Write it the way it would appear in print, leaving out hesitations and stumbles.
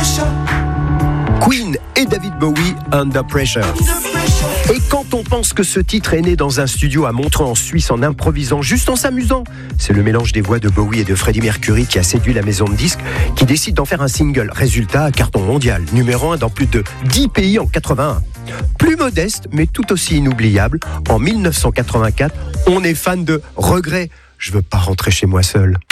Queen et David Bowie, Under Pressure. Et quand on pense que ce titre est né dans un studio à Montreux en Suisse en improvisant, juste en s'amusant, c'est le mélange des voix de Bowie et de Freddie Mercury qui a séduit la maison de disques qui décide d'en faire un single. Résultat, carton mondial, numéro 1 dans plus de 10 pays en 81. Plus modeste, mais tout aussi inoubliable, en 1984, on est fan de Regret. Je veux pas rentrer chez moi seul.